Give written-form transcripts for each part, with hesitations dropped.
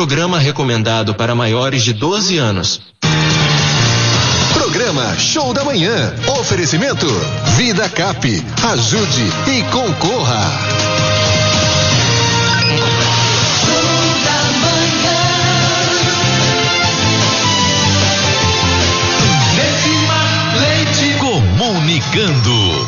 Programa recomendado para maiores de 12 anos. Programa Show da Manhã. Oferecimento Vida Cap. Ajude e concorra. Comunicando.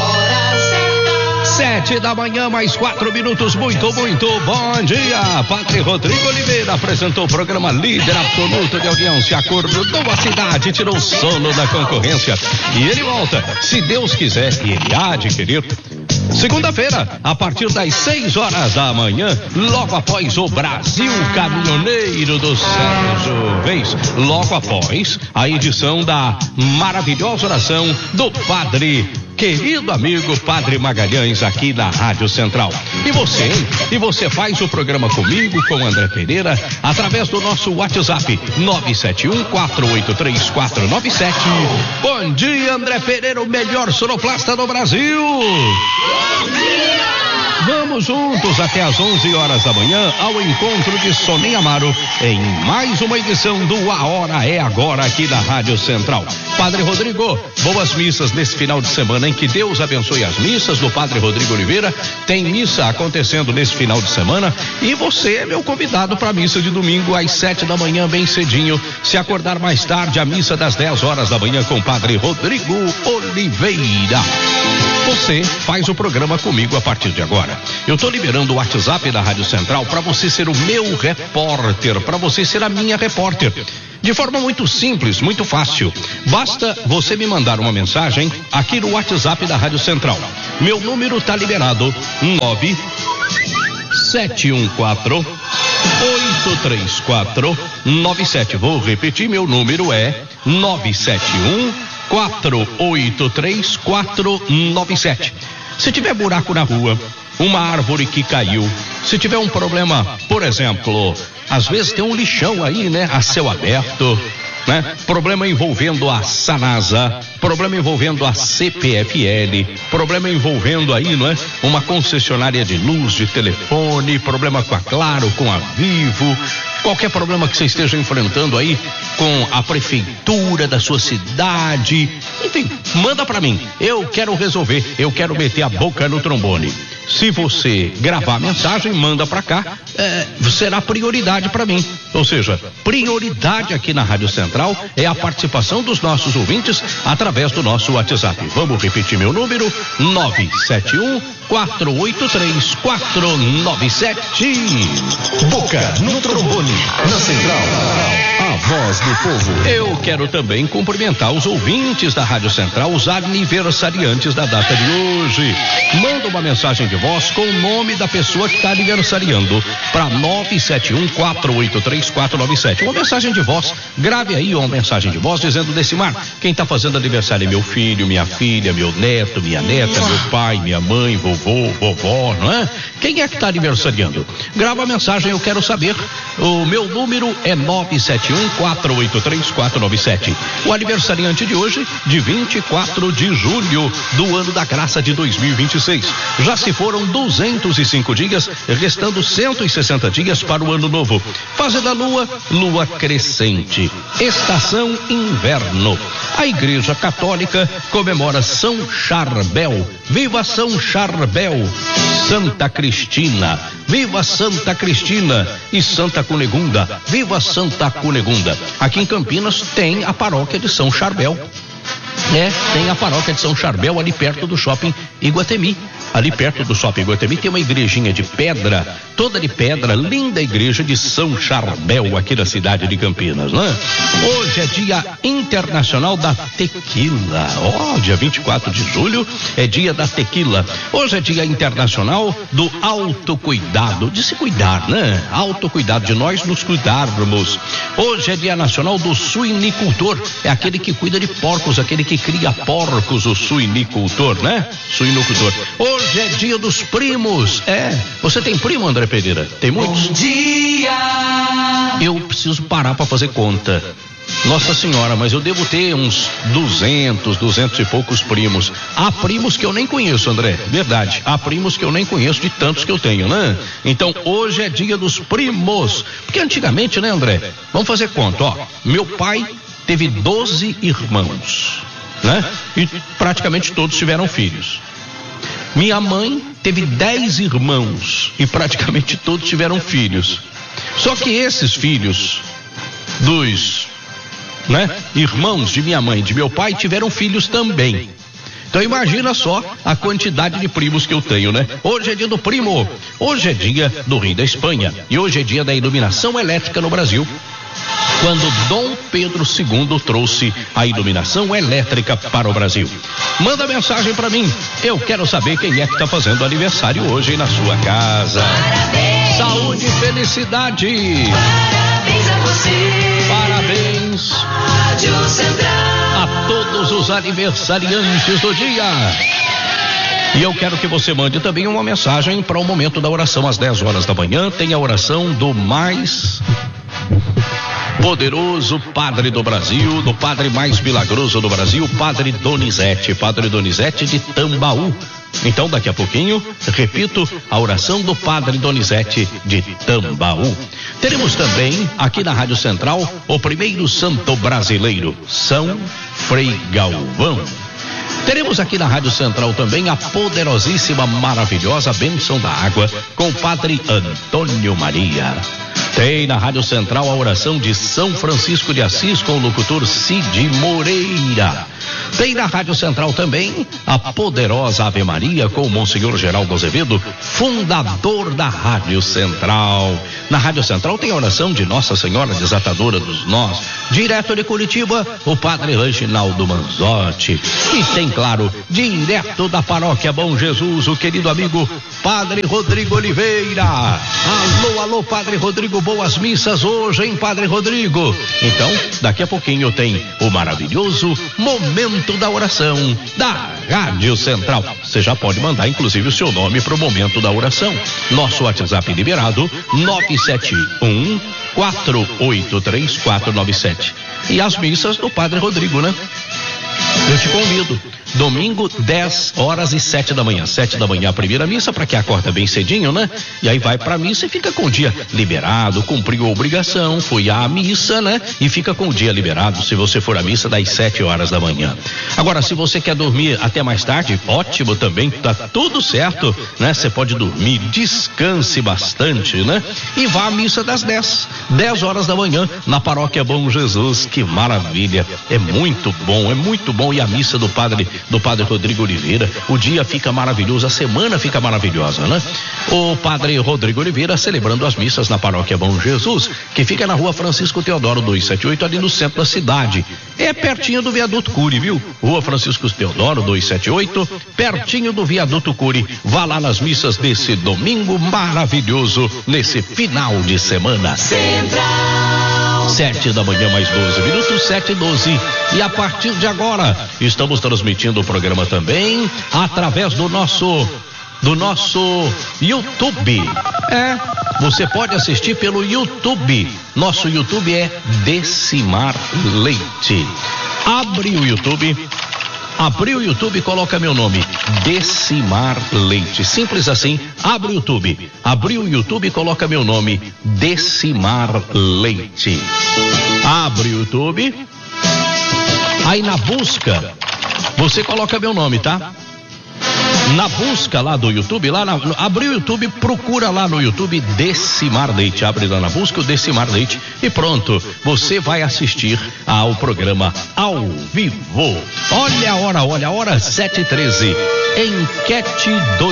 7h, mais 4 minutos. Muito bom dia. Padre Rodrigo Oliveira apresentou o programa líder absoluto de audiência. Acordou a cidade, tirou o sono da concorrência. E ele volta, se Deus quiser, e ele há de querer. Segunda-feira, a partir das 6h da manhã, logo após o Brasil Caminhoneiro do Sérgio Reis, logo após a edição da maravilhosa oração do Padre, querido amigo Padre Magalhães, aqui na Rádio Central. E você faz o programa comigo, com André Pereira, através do nosso WhatsApp 971-483-497. Bom dia, André Pereira, o melhor sonoplasta do Brasil. Bom dia! Vamos juntos até às 11h da manhã ao encontro de Soninha Amaro em mais uma edição do A Hora é Agora aqui da Rádio Central. Padre Rodrigo, boas missas nesse final de semana, em que Deus abençoe as missas do Padre Rodrigo Oliveira. Tem missa acontecendo nesse final de semana e você é meu convidado para a missa de domingo às 7 da manhã, bem cedinho. Se acordar mais tarde, a missa das 10h da manhã com o Padre Rodrigo Oliveira. Você faz o programa comigo a partir de agora. Eu estou liberando o WhatsApp da Rádio Central para você ser o meu repórter, para você ser a minha repórter. De forma muito simples, muito fácil. Basta você me mandar uma mensagem aqui no WhatsApp da Rádio Central. Meu número está liberado, 971483497. Vou repetir, meu número é 971-483-497. Se tiver buraco na rua, uma árvore que caiu, se tiver um problema, por exemplo, às vezes tem um lixão aí, né, a céu aberto, né? Problema envolvendo a Sanasa, problema envolvendo a CPFL, problema envolvendo aí, não é? Uma concessionária de luz, de telefone, problema com a Claro, com a Vivo. Qualquer problema que você esteja enfrentando aí com a prefeitura da sua cidade, enfim, manda pra mim. Eu quero resolver, eu quero meter a boca no trombone. Se você gravar a mensagem, manda pra cá, será prioridade pra mim. Ou seja, prioridade aqui na Rádio Central é a participação dos nossos ouvintes através do nosso WhatsApp. Vamos repetir meu número, 971-483-497. Boca no trombone, na Central, a voz do povo. Eu quero também cumprimentar os ouvintes da Rádio Central, os aniversariantes da data de hoje. Manda uma mensagem de voz com o nome da pessoa que está aniversariando para 971-483-497. Uma mensagem de voz, grave aí uma mensagem de voz dizendo: Decimar, quem está fazendo aniversário é meu filho, minha filha, meu neto, minha neta, meu pai, minha mãe, vovô, vovó, não é? Quem é que está aniversariando? Grava a mensagem, eu quero saber. O meu número é 971-483-497. O aniversariante de hoje, de 24 de julho do ano da graça de 2026. Já se foram 205 dias, restando 160 dias para o ano novo. Fase da lua, lua crescente. Estação inverno. A Igreja Católica comemora São Charbel. Viva São Charbel! Santa Cristina, viva Santa Cristina e Santa Cunegunda, viva Santa Cunegunda. Aqui em Campinas tem a paróquia de São Charbel. Tem a paróquia de São Charbel ali perto do Shopping Iguatemi. Ali perto do Shopping Iguatemi tem uma igrejinha de pedra, toda de pedra, linda igreja de São Charbel, aqui na cidade de Campinas, né? Hoje é dia internacional da tequila. Dia 24 de julho é dia da tequila. Hoje é dia internacional do autocuidado, de se cuidar, né? Autocuidado, de nós nos cuidarmos. Hoje é dia nacional do suinicultor, é aquele que cuida de porcos, aquele que cria porcos, o suinicultor, né? Suinicultor. Hoje é dia dos primos. Você tem primo, André Pereira? Tem muitos? Bom dia! Eu preciso parar para fazer conta. Nossa Senhora, mas eu devo ter uns 200 e poucos primos. Há primos que eu nem conheço, André, verdade. Há primos que eu nem conheço de tantos que eu tenho, né? Então, hoje é dia dos primos. Porque antigamente, né, André? Vamos fazer conta, ó. Meu pai teve 12 irmãos, né? E praticamente todos tiveram filhos. Minha mãe teve 10 irmãos e praticamente todos tiveram filhos. Só que esses filhos dos, irmãos de minha mãe e de meu pai tiveram filhos também. Então imagina só a quantidade de primos que eu tenho, né? Hoje é dia do primo, hoje é dia do rei da Espanha e hoje é dia da iluminação elétrica no Brasil, quando Dom Pedro II trouxe a iluminação elétrica para o Brasil. Manda mensagem para mim, eu quero saber quem é que está fazendo aniversário hoje na sua casa. Parabéns. Saúde e felicidade. Parabéns a você. Parabéns. Rádio Central. A todos os aniversariantes do dia. E eu quero que você mande também uma mensagem para o momento da oração às 10 horas da manhã. Tem a oração do mais poderoso padre do Brasil, do padre mais milagroso do Brasil, padre Donizete de Tambaú. Então, daqui a pouquinho, repito, a oração do padre Donizete de Tambaú. Teremos também, aqui na Rádio Central, o primeiro santo brasileiro, São Frei Galvão. Teremos aqui na Rádio Central também a poderosíssima, maravilhosa bênção da água com o padre Antônio Maria. Tem na Rádio Central a oração de São Francisco de Assis com o locutor Cid Moreira. Tem na Rádio Central também a poderosa Ave Maria com o Monsenhor Geraldo Azevedo, fundador da Rádio Central. Na Rádio Central tem a oração de Nossa Senhora Desatadora dos Nós. Direto de Curitiba, o padre Reginaldo Manzotti. E tem, claro, direto da Paróquia Bom Jesus, o querido amigo Padre Rodrigo Oliveira. Alô, Padre Rodrigo, boas missas hoje, hein, Padre Rodrigo? Então, daqui a pouquinho tem o maravilhoso momento da oração da Rádio Central. Você já pode mandar, inclusive, o seu nome para o momento da oração. Nosso WhatsApp liberado, 971-483-497. E as missas do Padre Rodrigo, né? Eu te convido, domingo 10 horas e 7 da manhã. 7 da manhã a primeira missa, para quem acorda bem cedinho, né? E aí vai pra missa e fica com o dia liberado, cumpriu a obrigação, foi à missa, né? E fica com o dia liberado se você for à missa das 7 horas da manhã. Agora, se você quer dormir até mais tarde, ótimo também, tá tudo certo, né? Você pode dormir, descanse bastante, né? E vá à missa das 10 horas da manhã na Paróquia Bom Jesus. Que maravilha, é muito bom. E a missa do padre Rodrigo Oliveira, o dia fica maravilhoso, a semana fica maravilhosa, né? O padre Rodrigo Oliveira celebrando as missas na Paróquia Bom Jesus, que fica na rua Francisco Teodoro 278, ali no centro da cidade. É pertinho do viaduto Cury, viu? Rua Francisco Teodoro 278, pertinho do viaduto Cury. Vá lá nas missas desse domingo maravilhoso, nesse final de semana. Central. 7 da manhã mais 12 minutos, 7:12. E a partir de agora, estamos transmitindo o programa também através do nosso YouTube. Você pode assistir pelo YouTube. Nosso YouTube é Decimar Leite. Abriu o YouTube, coloca meu nome, Decimar Leite. Simples assim, abre o YouTube. Abriu o YouTube, coloca meu nome, Decimar Leite. Abre o YouTube. Aí na busca, você coloca meu nome, tá? Na busca lá do YouTube, abre o YouTube, procura lá no YouTube Decimar Leite. Abre lá na busca o Decimar Leite e pronto, você vai assistir ao programa ao vivo. Olha a hora, 7:13. Enquete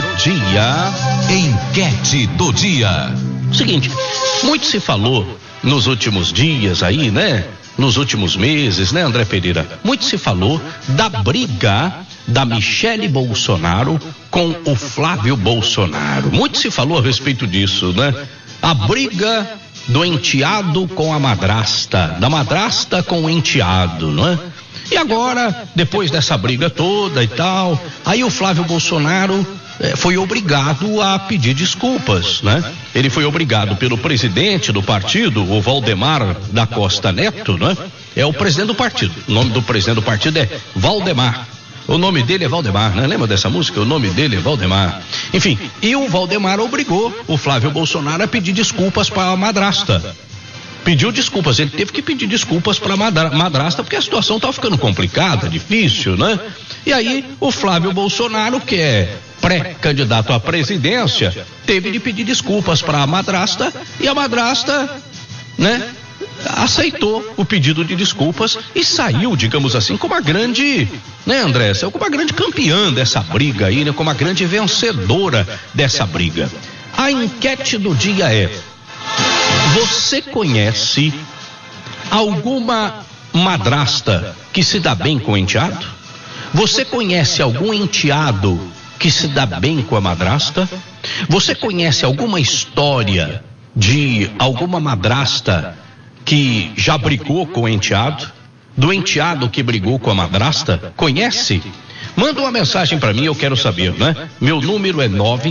do dia. Seguinte, muito se falou nos últimos dias aí, né? Nos últimos meses, né, André Pereira? Muito se falou da briga da Michele Bolsonaro com o Flávio Bolsonaro. Muito se falou a respeito disso, né? A briga do enteado com a madrasta, da madrasta com o enteado, não é? E agora, depois dessa briga toda e tal, aí o Flávio Bolsonaro foi obrigado a pedir desculpas, né? Ele foi obrigado pelo presidente do partido, o Valdemar da Costa Neto, né? É o presidente do partido. O nome do presidente do partido é Valdemar. O nome dele é Valdemar, né? Lembra dessa música? O nome dele é Valdemar. Enfim, e o Valdemar obrigou o Flávio Bolsonaro a pedir desculpas para a madrasta. Pediu desculpas, ele teve que pedir desculpas para a madrasta, porque a situação estava ficando complicada, difícil, né? E aí, o Flávio Bolsonaro, que é pré-candidato à presidência, teve de pedir desculpas para a madrasta, e a madrasta, né, aceitou o pedido de desculpas e saiu, digamos assim, como a grande, né, André? Saiu como a grande campeã dessa briga aí, né? Como a grande vencedora dessa briga. A enquete do dia é: você conhece alguma madrasta que se dá bem com o enteado? Você conhece algum enteado que se dá bem com a madrasta? Você conhece alguma história de alguma madrasta que já brigou com o enteado? Do enteado que brigou com a madrasta? Conhece? Manda uma mensagem para mim, eu quero saber, né? Meu número é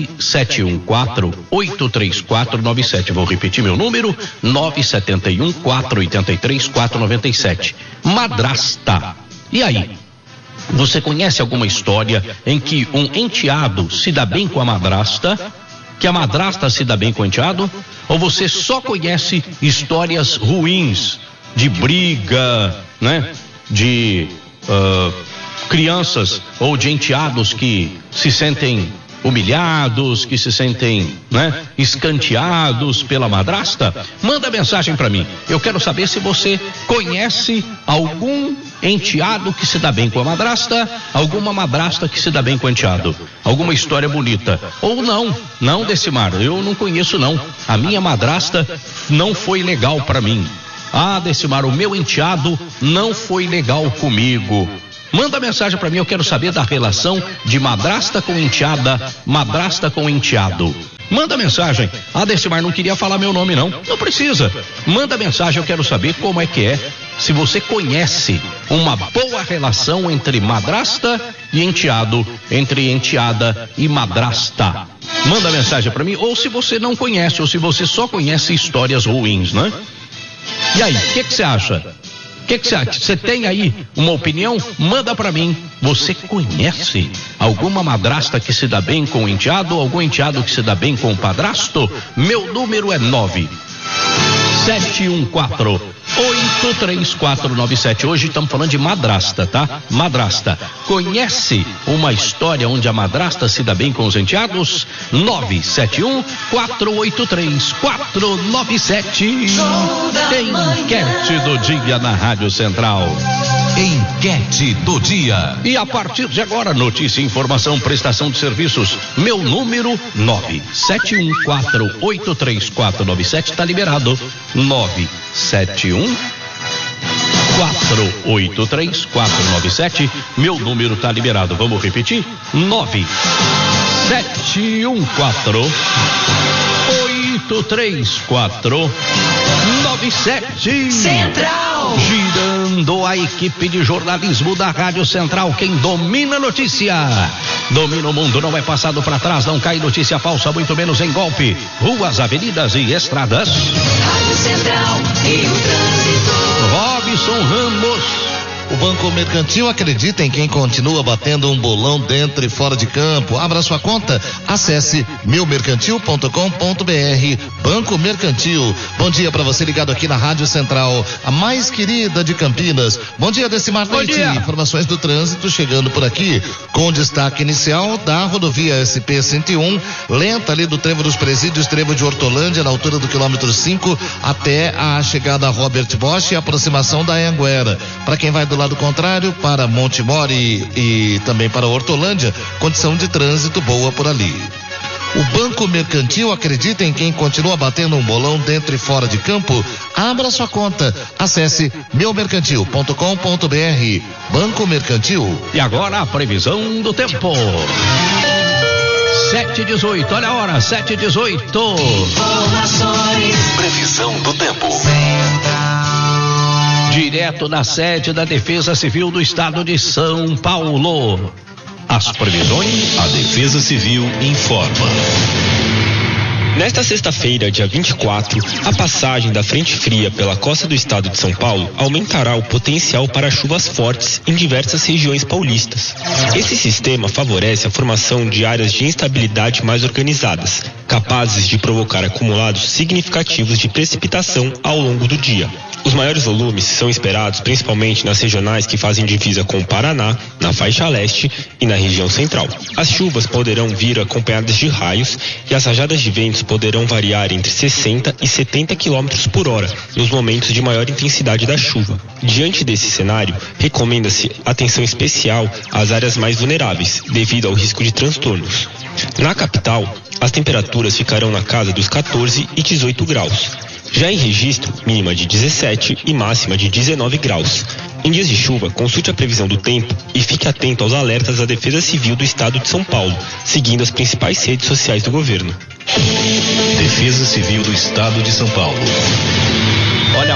971483497. Vou repetir meu número: 971483497. Madrasta. E aí? Você conhece alguma história em que um enteado se dá bem com a madrasta? Que a madrasta se dá bem com o enteado? Ou você só conhece histórias ruins de briga, né? De crianças ou de enteados que se sentem humilhados, que se sentem, né, escanteados pela madrasta? Manda mensagem para mim. Eu quero saber se você conhece algum enteado que se dá bem com a madrasta, alguma madrasta que se dá bem com o enteado, alguma história bonita. Ou não, Decimar, eu não conheço não. A minha madrasta não foi legal para mim. Ah, Decimar, o meu enteado não foi legal comigo. Manda mensagem para mim, eu quero saber da relação de madrasta com enteada, madrasta com enteado. Manda mensagem. Ah, Decimar, não queria falar meu nome não. Não precisa. Manda mensagem, eu quero saber como é que é. Se você conhece uma boa relação entre madrasta e enteado, entre enteada e madrasta. Manda mensagem para mim, ou se você não conhece, ou se você só conhece histórias ruins, né? E aí, o que você acha? O que você acha? Você tem aí uma opinião? Manda pra mim. Você conhece alguma madrasta que se dá bem com o enteado? Ou algum enteado que se dá bem com o padrasto? Meu número é 971483497. Hoje estamos falando de madrasta, tá? Madrasta. Conhece uma história onde a madrasta se dá bem com os enteados? 971483497. Enquete do dia na Rádio Central. Enquete do dia. E a partir de agora, notícia, informação, prestação de serviços. Meu número 971483497 está liberado. 971483497. Meu número está liberado. Vamos repetir? 971483497. Central. Girando a equipe de jornalismo da Rádio Central. Quem domina a notícia, domina o mundo. Não é passado para trás, não cai notícia falsa, muito menos em golpe. Ruas, avenidas e estradas. Rádio Central e o trânsito. Robson Ramos. O Banco Mercantil acredita em quem continua batendo um bolão dentro e fora de campo. Abra sua conta, acesse meumercantil.com.br. Banco Mercantil. Bom dia para você ligado aqui na Rádio Central, a mais querida de Campinas. Bom dia, Decimar Leite. Informações do trânsito chegando por aqui, com destaque inicial da rodovia SP-101, lenta ali do Trevo dos Presídios, Trevo de Hortolândia, na altura do quilômetro 5, até a chegada a Robert Bosch e a aproximação da Anhanguera. Para quem vai do lado contrário, para Montemori e também para Hortolândia, condição de trânsito boa por ali. O Banco Mercantil acredita em quem continua batendo um bolão dentro e fora de campo. Abra sua conta, acesse meumercantil.com.br. Banco Mercantil. E agora a previsão do tempo. 7:18, olha a hora, 7:18. Informações. Previsão do tempo. Direto da sede da Defesa Civil do Estado de São Paulo. as previsões. A Defesa Civil informa. Nesta sexta-feira, dia 24, a passagem da frente fria pela costa do estado de São Paulo aumentará o potencial para chuvas fortes em diversas regiões paulistas. Esse sistema favorece a formação de áreas de instabilidade mais organizadas, capazes de provocar acumulados significativos de precipitação ao longo do dia. Os maiores volumes são esperados principalmente nas regionais que fazem divisa com o Paraná, na faixa leste e na região central. As chuvas poderão vir acompanhadas de raios e as rajadas de ventos poderão variar entre 60 e 70 km por hora nos momentos de maior intensidade da chuva. Diante desse cenário, recomenda-se atenção especial às áreas mais vulneráveis, devido ao risco de transtornos. Na capital, as temperaturas ficarão na casa dos 14 e 18 graus. Já em registro, mínima de 17 e máxima de 19 graus. Em dias de chuva, consulte a previsão do tempo e fique atento aos alertas da Defesa Civil do Estado de São Paulo, seguindo as principais redes sociais do governo. Defesa Civil do Estado de São Paulo. Olha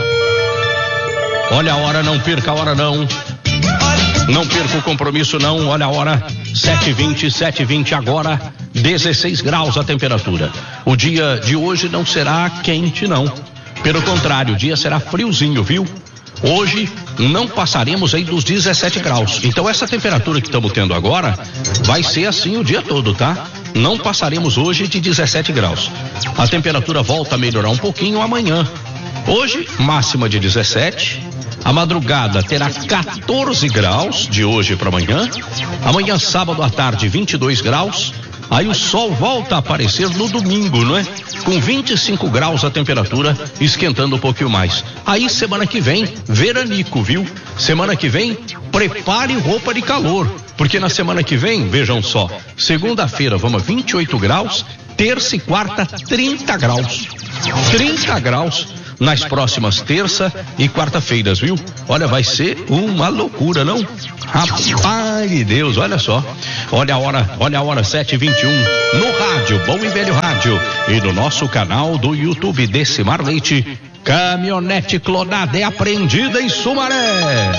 a hora, não perca a hora não. Não perca o compromisso não, olha a hora, 7h20 agora, 16 graus a temperatura. O dia de hoje não será quente não, pelo contrário, o dia será friozinho, viu? Hoje não passaremos aí dos 17 graus, então essa temperatura que estamos tendo agora vai ser assim o dia todo, tá? Não passaremos hoje de 17 graus. A temperatura volta a melhorar um pouquinho amanhã. Hoje, máxima de 17. A madrugada terá 14 graus de hoje para amanhã. Amanhã, sábado à tarde, 22 graus. Aí o sol volta a aparecer no domingo, não é? Com 25 graus a temperatura, esquentando um pouquinho mais. Aí semana que vem, veranico, viu? Semana que vem, prepare roupa de calor. Porque na semana que vem, vejam só, segunda-feira vamos a 28 graus, terça e quarta 30 graus. 30 graus. Nas próximas terça e quarta-feiras, viu? Olha, vai ser uma loucura, não? Rapaz de Deus, olha só. Olha a hora, 7h21. No rádio, bom e velho rádio. E no nosso canal do YouTube Decimar Leite, caminhonete clonada é apreendida em Sumaré.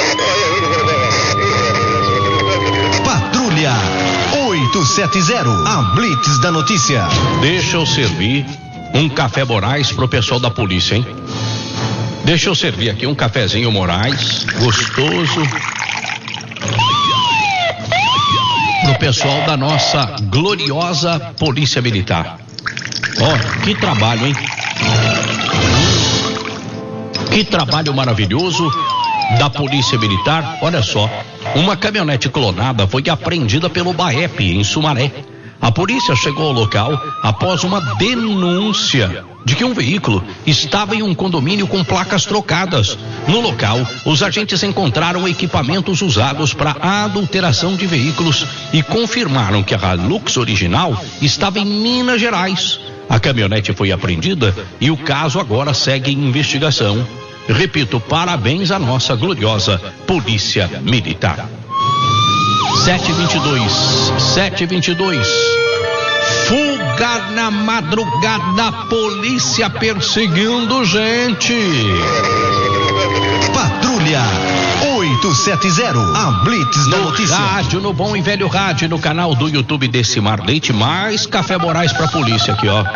Patrulha 870, a Blitz da notícia. Deixa eu servir um café Moraes pro pessoal da polícia, hein? Deixa eu servir aqui um cafezinho Moraes, gostoso, pro pessoal da nossa gloriosa Polícia Militar. Ó, que trabalho, hein? Que trabalho maravilhoso da Polícia Militar. Olha só, uma caminhonete clonada foi apreendida pelo BAEP em Sumaré. A polícia chegou ao local após uma denúncia de que um veículo estava em um condomínio com placas trocadas. No local, os agentes encontraram equipamentos usados para a adulteração de veículos e confirmaram que a Hilux original estava em Minas Gerais. A caminhonete foi apreendida e o caso agora segue em investigação. Repito, parabéns à nossa gloriosa Polícia Militar. 7h22. Fuga na madrugada, polícia perseguindo gente. Patrulha 870, a Blitz da notícia. No rádio, no bom e velho rádio, no canal do YouTube Decimar Leite, mais café Moraes pra polícia aqui, ó.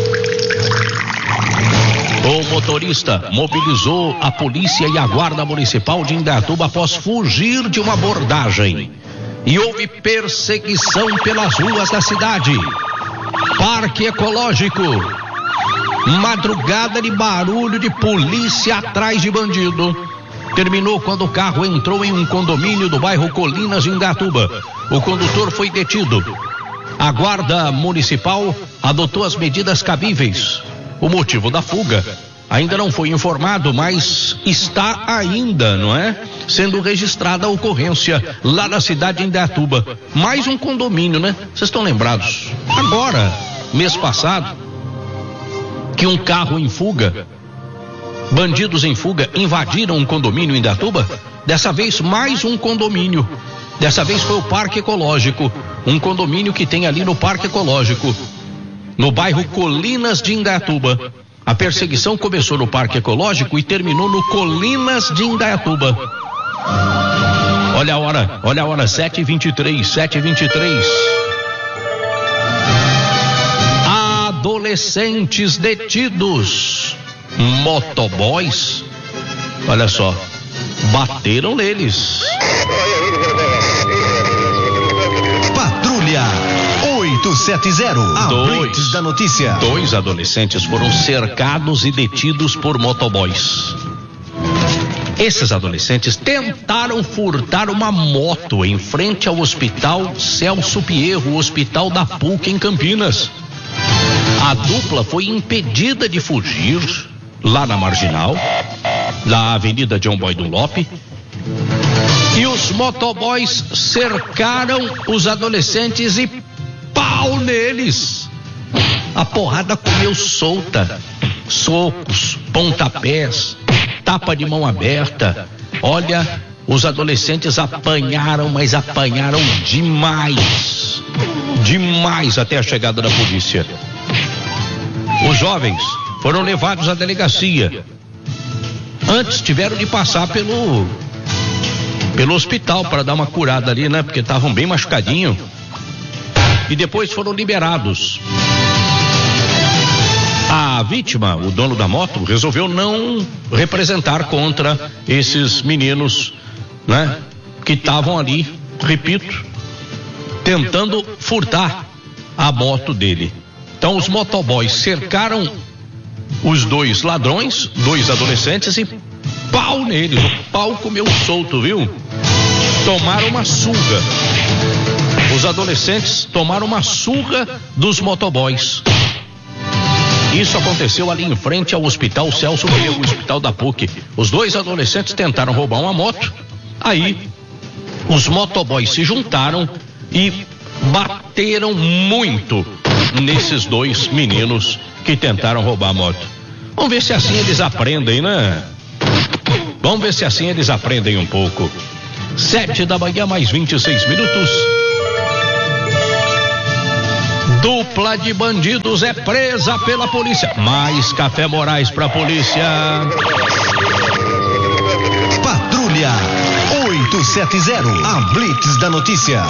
O motorista mobilizou a polícia e a guarda municipal de Indaiatuba após fugir de uma abordagem. E houve perseguição pelas ruas da cidade. Parque Ecológico. Madrugada de barulho de polícia atrás de bandido. Terminou quando o carro entrou em um condomínio do bairro Colinas, em Indaiatuba. O condutor foi detido. A guarda municipal adotou as medidas cabíveis. O motivo da fuga ainda não foi informado, mas está ainda, não é? Sendo registrada a ocorrência lá na cidade de Indaiatuba. Mais um condomínio, né? Vocês estão lembrados? Agora, mês passado, que um carro em fuga, bandidos em fuga, invadiram um condomínio em Indaiatuba. Dessa vez, mais um condomínio. Dessa vez foi o Parque Ecológico. Um condomínio que tem ali no Parque Ecológico, no bairro Colinas de Indaiatuba. A perseguição começou no Parque Ecológico e terminou no Colinas de Indaiatuba. Olha a hora, 7h23. Adolescentes detidos, motoboys, olha só, bateram neles. Patrulha 870, a Blitz da notícia. 2 adolescentes foram cercados e detidos por motoboys. Esses adolescentes tentaram furtar uma moto em frente ao Hospital Celso Pierro, hospital da PUC em Campinas. A dupla foi impedida de fugir lá na Marginal, na Avenida John Boy Dunlop, e os motoboys cercaram os adolescentes e pau neles. A porrada comeu solta, socos, pontapés, tapa de mão aberta. Olha, os adolescentes apanharam, mas apanharam demais até a chegada da polícia. Os jovens foram levados à delegacia. Antes tiveram de passar pelo hospital para dar uma curada ali, né? Porque estavam bem machucadinhos. E depois foram liberados. A vítima, o dono da moto, resolveu não representar contra esses meninos, né? Que estavam ali, repito, tentando furtar a moto dele. Então os motoboys cercaram os 2 ladrões, 2 adolescentes, e pau neles. O pau comeu solto, viu? Tomaram uma surra. Os adolescentes tomaram uma surra dos motoboys. Isso aconteceu ali em frente ao Hospital Celso Pierro, o hospital da PUC. Os 2 adolescentes tentaram roubar uma moto. Aí os motoboys se juntaram e bateram muito nesses 2 meninos que tentaram roubar a moto. Vamos ver se assim eles aprendem, né? Vamos ver se assim eles aprendem um pouco. 7 da manhã, mais 26 minutos. Dupla de bandidos é presa pela polícia. Mais Café Moraes pra polícia. Patrulha 870, a Blitz da notícia.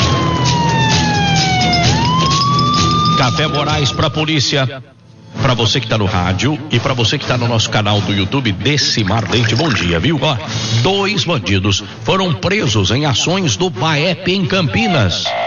Café Moraes pra polícia. Pra você que tá no rádio e pra você que tá no nosso canal do YouTube, Decimar Leite, bom dia, viu? Ó, 2 bandidos foram presos em ações do BAEP em Campinas.